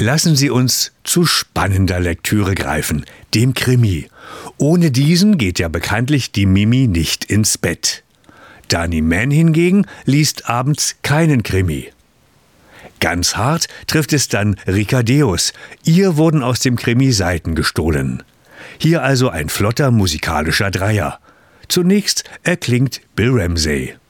Lassen Sie uns zu spannender Lektüre greifen, dem Krimi. Ohne diesen geht ja bekanntlich die Mimi nicht ins Bett. Dani Mann hingegen liest abends keinen Krimi. Ganz hart trifft es dann Rika Deus. Ihr wurden aus dem Krimi Seiten gestohlen. Hier also ein flotter musikalischer Dreier. Zunächst erklingt Bill Ramsey.